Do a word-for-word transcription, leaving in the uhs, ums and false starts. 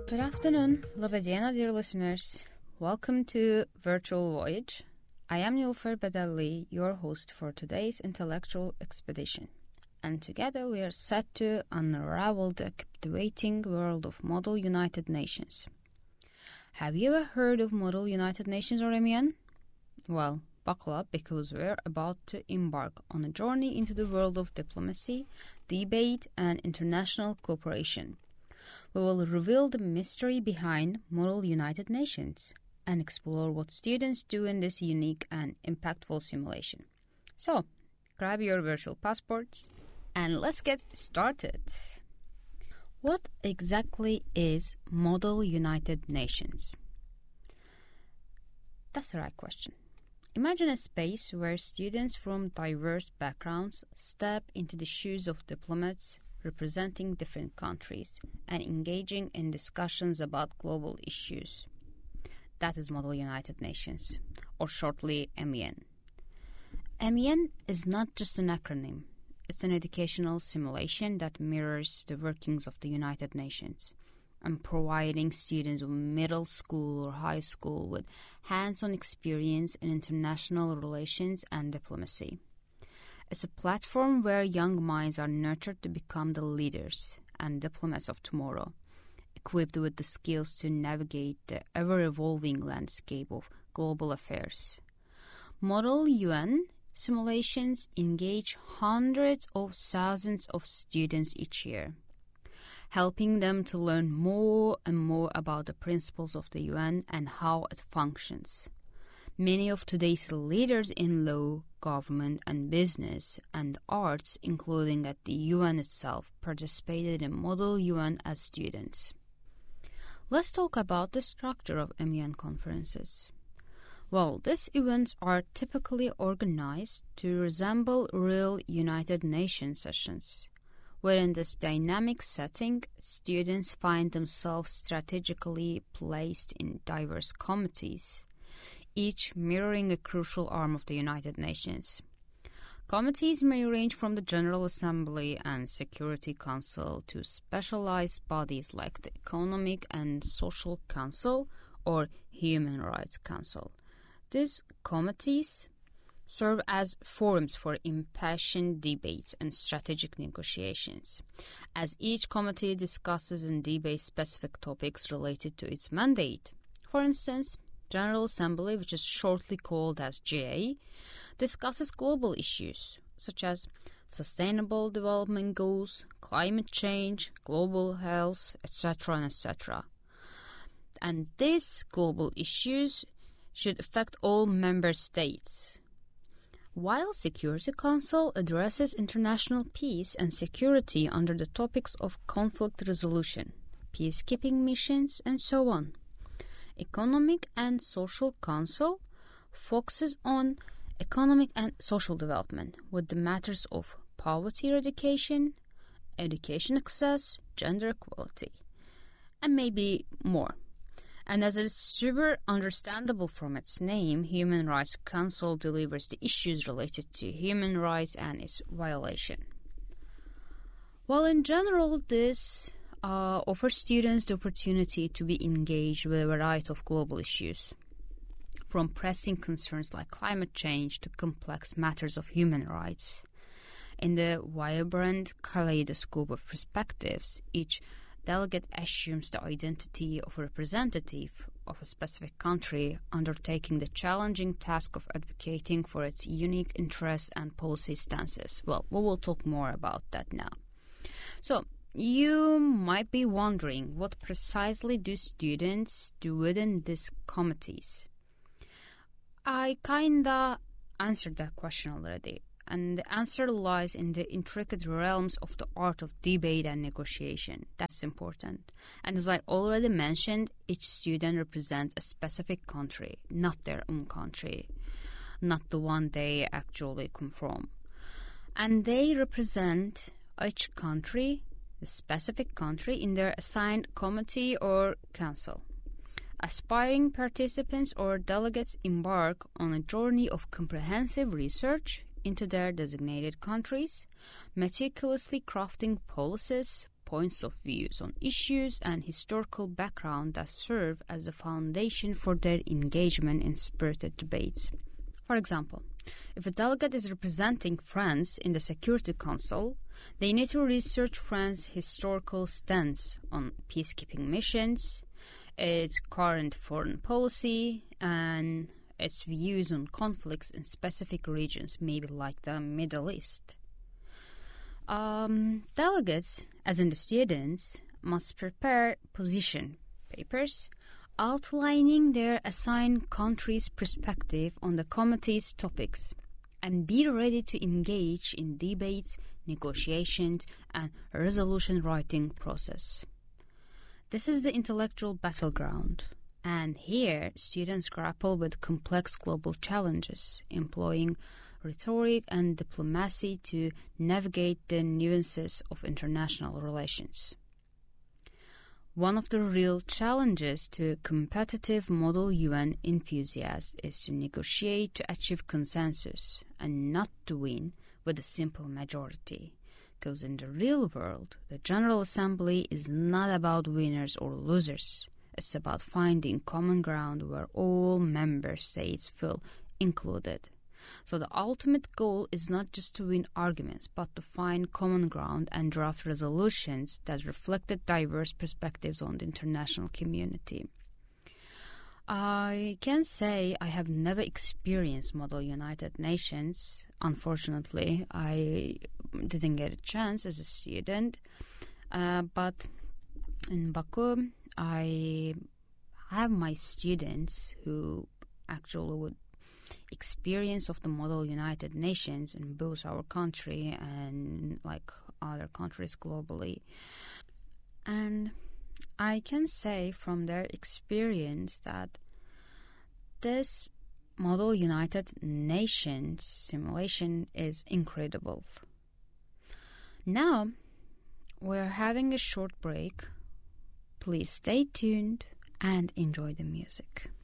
Good afternoon, Labadiana, dear listeners. Welcome to Virtual Voyage. I am Nilüfer Bedelli, your host for today's intellectual expedition. And together we are set to unravel the captivating world of Model United Nations. Have you ever heard of Model United Nations, or M U N? Well, buckle up because we're about to embark on a journey into the world of diplomacy, debate, and international cooperation. We will reveal the mystery behind Model United Nations and explore what students do in this unique and impactful simulation. So, grab your virtual passports and let's get started. What exactly is Model United Nations? That's the right question. Imagine a space where students from diverse backgrounds step into the shoes of diplomats representing different countries and engaging in discussions about global issues. That is Model United Nations, or shortly M U N. M U N is not just an acronym. It's an educational simulation that mirrors the workings of the United Nations and providing students of middle school or high school with hands-on experience in international relations and diplomacy. It's a platform where young minds are nurtured to become the leaders and diplomats of tomorrow, equipped with the skills to navigate the ever-evolving landscape of global affairs. Model U N simulations engage hundreds of thousands of students each year, helping them to learn more and more about the principles of the U N and how it functions. Many of today's leaders in law, government, and business and arts, including at the U N itself, participated in Model U N as students. Let's talk about the structure of M U N conferences. Well, these events are typically organized to resemble real United Nations sessions, where in this dynamic setting, students find themselves strategically placed in diverse committees, each mirroring a crucial arm of the United Nations. Committees may range from the General Assembly and Security Council to specialized bodies like the Economic and Social Council or Human Rights Council. These committees serve as forums for impassioned debates and strategic negotiations, as each committee discusses and debates specific topics related to its mandate. For instance, General Assembly, which is shortly called as G A, discusses global issues such as sustainable development goals, climate change, global health, et cetera and et cetera. And these global issues should affect all member states. While Security Council addresses international peace and security under the topics of conflict resolution, peacekeeping missions, and so on. Economic and Social Council focuses on economic and social development with the matters of poverty eradication, education access, gender equality, and maybe more. And as is super understandable from its name, Human Rights Council delivers the issues related to human rights and its violation. While in general, this uh, offers students the opportunity to be engaged with a variety of global issues, from pressing concerns like climate change to complex matters of human rights. In the vibrant kaleidoscope of perspectives, each delegate assumes the identity of a representative of a specific country, undertaking the challenging task of advocating for its unique interests and policy stances. Well, we will talk more about that now. So, you might be wondering, what precisely do students do within these committees? I kinda answered that question already, and the answer lies in the intricate realms of the art of debate and negotiation. That's important. And as I already mentioned, each student represents a specific country, not their own country, not the one they actually come from. And they represent each country, the specific country, in their assigned committee or council. Aspiring participants or delegates embark on a journey of comprehensive research into their designated countries, meticulously crafting policies, points of views on issues and historical background that serve as the foundation for their engagement in spirited debates. For example, if a delegate is representing France in the Security Council, they need to research France's historical stance on peacekeeping missions, its current foreign policy, and its views on conflicts in specific regions, maybe like the Middle East. Um, delegates, as in the students, must prepare position papers outlining their assigned country's perspective on the committee's topics and be ready to engage in debates, negotiations, and resolution writing process. This is the intellectual battleground, and here students grapple with complex global challenges, employing rhetoric and diplomacy to navigate the nuances of international relations. One of the real challenges to competitive Model U N enthusiasts is to negotiate to achieve consensus and not to win with a simple majority. Because in the real world, the General Assembly is not about winners or losers. It's about finding common ground where all member states feel included. So the ultimate goal is not just to win arguments, but to find common ground and draft resolutions that reflect the diverse perspectives on the international community. I can say I have never experienced Model United Nations. Unfortunately, I didn't get a chance as a student. Uh, but in Baku, I have my students who actually would experience of the Model United Nations in both our country and like other countries globally. And I can say from their experience that this Model United Nations simulation is incredible. Now, we're having a short break. Please stay tuned and enjoy the music.